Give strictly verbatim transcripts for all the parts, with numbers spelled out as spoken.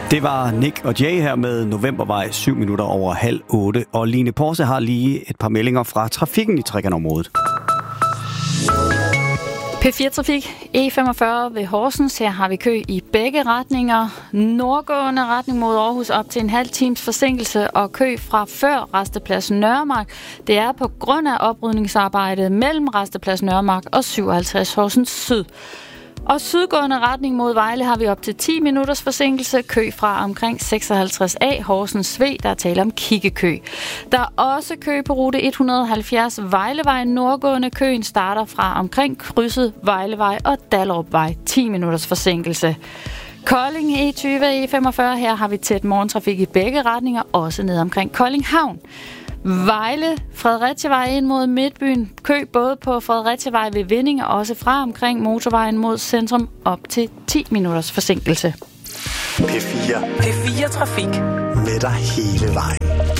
Det var Nick og Jay her med Novembervej, syv minutter over halv otte. Og Line Porse har lige et par meldinger fra trafikken i Trekantområdet. P fire Trafik, E femogfyrre ved Horsens. Her har vi kø i begge retninger. Nordgående retning mod Aarhus op til en halv times forsinkelse og kø fra før Rasteplads Nørremark. Det er på grund af oprydningsarbejdet mellem Rasteplads Nørremark og syvoghalvtreds Horsens Syd. Og sydgående retning mod Vejle har vi op til ti minutters forsinkelse. Kø fra omkring seksoghalvtreds A Horsens V, der taler om kiggekø. Der er også kø på rute et hundrede og halvfjerds Vejlevej nordgående. Køen starter fra omkring krydset Vejlevej og Dallerupvej. ti minutters forsinkelse. Kolding E tyve E femogfyrre, her har vi tæt morgentrafik i begge retninger, også ned omkring Kolding Havn. Vejle, Fredericia ind mod Midtbyen. Kø både på Fredericia ved Vinding og også fra omkring motorvejen mod centrum op til ti minutters forsinkelse. P fire. P fire Trafik. Med dig hele vejen.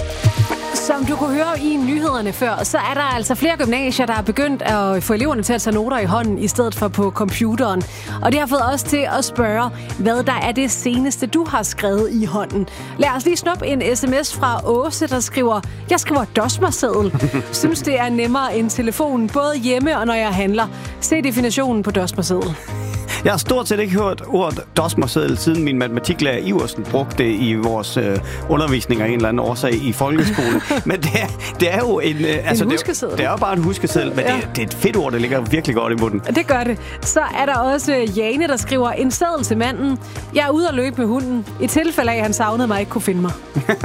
Som du kunne høre i nyhederne før, så er der altså flere gymnasier, der er begyndt at få eleverne til at tage noter i hånden, i stedet for på computeren. Og det har fået os til at spørge, hvad der er det seneste, du har skrevet i hånden. Lad os lige snuppe en sms fra Åse, der skriver, jeg skriver dosmerseddel. Synes, det er nemmere end telefonen, både hjemme og når jeg handler. Se definitionen på dosmerseddel. Jeg har stort set ikke hørt ordet dosmerseddel, siden min matematiklærer Iversen brugte det i vores øh, undervisning af en eller anden årsag i folkeskolen. Men det er, det er jo en... Øh, altså, en det, er, det er jo bare en huskeseddel, men ja. det, det er et fedt ord, det ligger virkelig godt i munden. Det gør det. Så er der også Jane, der skriver, en seddel til manden. Jeg er ude at løbe med hunden. I tilfælde af, at han savnede mig, ikke kunne finde mig.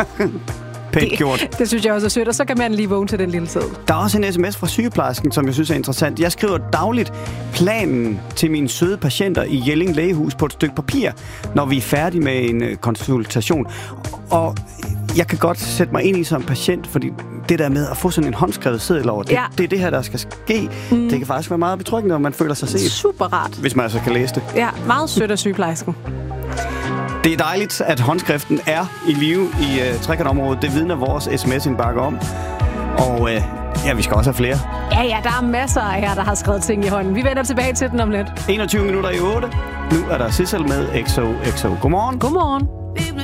Pænt gjort. Det, det synes jeg også er sødt, og så kan man lige vågne til den lille seddel. Der er også en sms fra sygeplejersken, som jeg synes er interessant. Jeg skriver dagligt planen til mine søde patienter i Jelling Lægehus på et stykke papir, når vi er færdige med en konsultation. Og jeg kan godt sætte mig ind i som patient, fordi det der med at få sådan en håndskrevet seddel over, det, ja. det er det her, der skal ske. Mm. Det kan faktisk være meget betryggende, når man føler sig set. Super rart. Hvis man altså kan læse det. Ja, meget sødt af sygeplejersken. Det er dejligt, at håndskriften er i live i uh, Trekantområdet. Det vidner vores sms-indbakke om. Og uh, ja, vi skal også have flere. Ja, ja, der er masser af her, der har skrevet ting i hånden. Vi vender tilbage til den om lidt. enogtyve minutter i otte. Nu er der Sissel med X O X O. Godmorgen. Godmorgen.